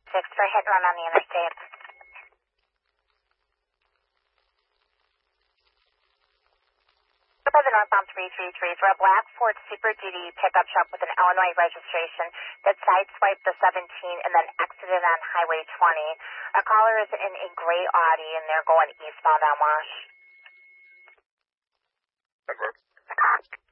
6 for hit and run on the interstate. By the northbound 333 for a black Ford Super Duty pickup truck with an Illinois registration that sideswiped the 17 and then exited on Highway 20. A caller is in a gray Audi and they're going eastbound on Wash.